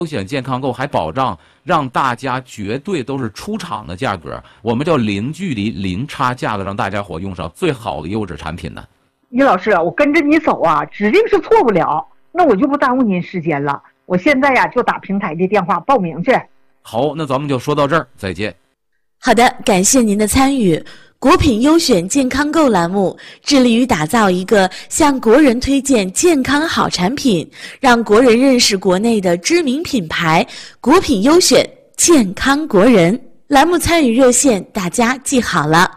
优选健康购还保障让大家绝对都是出厂的价格，我们叫零距离零差价的，让大家伙用上最好的优质产品呢。 于老师，我跟着你走啊，指定是错不了，那我就不耽误您时间了，我现在呀就打平台的电话报名去。 好，那咱们就说到这儿，再见。 好的，感谢您的参与。国品优选健康购栏目致力于打造一个向国人推荐健康好产品，让国人认识国内的知名品牌国品优选健康国人。栏目参与热线大家记好了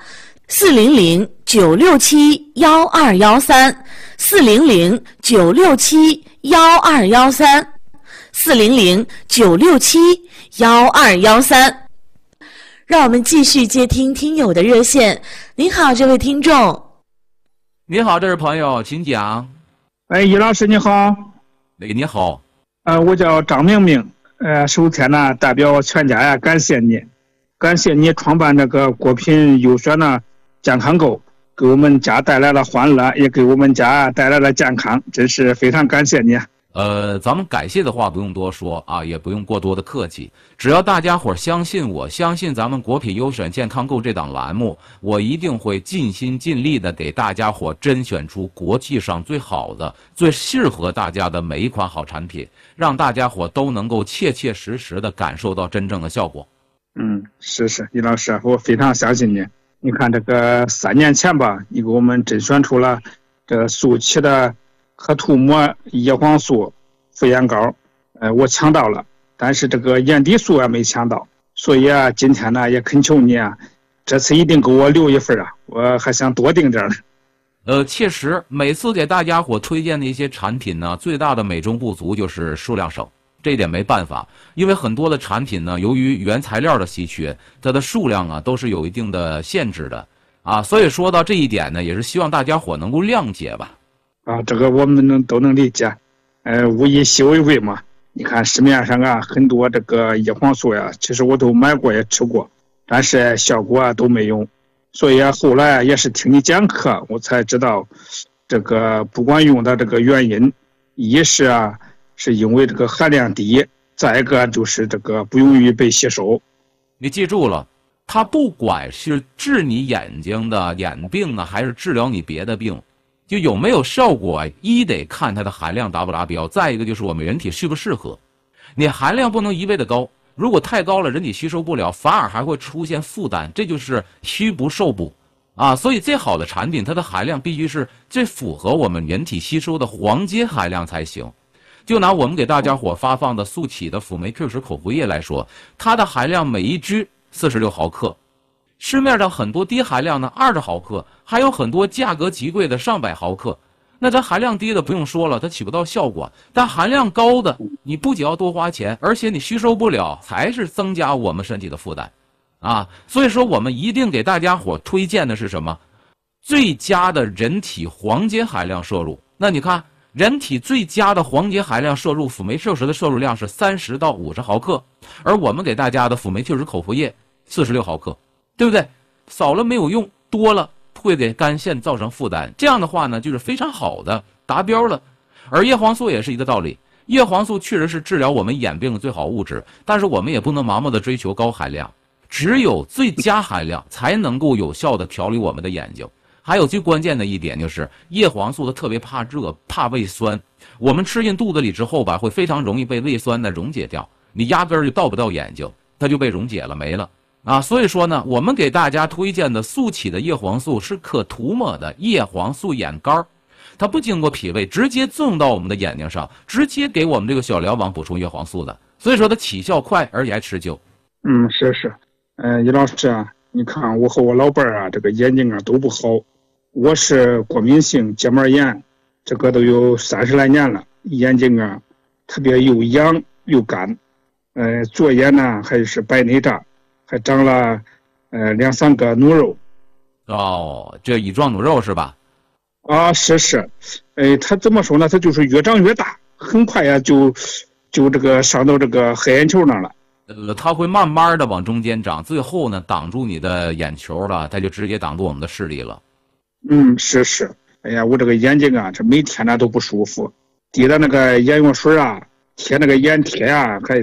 ，400-967-1213，400-967-1213。让我们继续接听听友的热线。您好，这位听众。 您好，这位朋友，请讲。 于老师你好。 你好。 我叫张明明。首先呢，代表全家呀，感谢你创办这个国品优选的健康购，给我们家带来了欢乐，也给我们家带来了健康，真是非常感谢你。 咱们感谢的话不用多说啊，也不用过多的客气，只要大家伙相信我，相信咱们国品优选健康购这档栏目，我一定会尽心尽力的给大家伙甄选出国际上最好的、最适合大家的每一款好产品，让大家伙都能够切切实实的感受到真正的效果。 是，于老师，我非常相信你。你看这个3年前吧，你给我们甄选出了这速起的可涂抹叶黄素复眼膏，我抢到了，但是这个眼底素没抢到，所以啊，今天呢也恳求你啊，这次一定给我留一份啊，我还想多订点呢。 确实，每次给大家伙推荐的一些产品呢，最大的美中不足就是数量少，这一点没办法，因为很多的产品呢，由于原材料的稀缺，它的数量啊都是有一定的限制的啊，所以说到这一点呢，也是希望大家伙能够谅解吧。 这个我们都能理解，物以稀为贵嘛。你看市面上啊，很多这个叶黄素呀，其实我都买过也吃过，但是效果都没用。所以后来也是听你讲课，我才知道这个不管用的这个原因，一是是因为这个含量低，再一个就是这个不容易被吸收。 你记住了，它不管是治你眼睛的眼病啊，还是治疗你别的病，就有没有效果，一得看它的含量达不达标，再一个就是我们人体适不适合。你含量不能一味的高，如果太高了，人体吸收不了，反而还会出现负担，这就是虚不受补啊。所以最好的产品，它的含量必须是最符合我们人体吸收的黄阶含量才行。就拿我们给大家伙发放的速起的辅酶 Q10口服液来说，它的含量每一支46毫克，市面上很多低含量的20毫克，还有很多价格极贵的上百毫克。那它含量低的不用说了，它起不到效果，但含量高的，你不仅要多花钱，而且你吸收不了，才是增加我们身体的负担啊。所以说我们一定给大家伙推荐的是什么？最佳的人体黄阶含量摄入。那你看人体最佳的黄阶含量摄入辅酶 Q10的摄入量是30到50毫克，而我们给大家的辅酶 Q10口服液46毫克，对不对？少了没有用，多了会给肝腺造成负担，这样的话呢，就是非常好的达标了。而叶黄素也是一个道理，叶黄素确实是治疗我们眼病的最好物质，但是我们也不能盲目的追求高含量，只有最佳含量才能够有效的调理我们的眼睛。还有最关键的一点就是叶黄素它特别怕热，怕胃酸，我们吃进肚子里之后吧，会非常容易被胃酸的溶解掉，你压根儿就到不到眼睛，它就被溶解了，没了啊。所以说呢，我们给大家推荐的速起的叶黄素是可涂抹的叶黄素眼膏，它不经过脾胃，直接作用到我们的眼睛上，直接给我们这个小睾丸补充叶黄素的，所以说它起效快而且还持久。 是，叶老师啊，你看我和我老伴儿这个眼睛都不好，我是过敏性结膜炎，这个都有30来年了，眼睛特别又痒又干，左眼呢还是白内障，还长了2、3个脓肉。 这乙状脓肉是吧？ 是，它怎么说呢？它就是越长越大，很快呀就这个上到这个黑眼球那了。 它会慢慢的往中间长，最后呢挡住你的眼球了，它就直接挡住我们的视力了。是，哎呀，我这个眼睛这每天都不舒服，滴的那个眼药水贴那个眼贴呀，还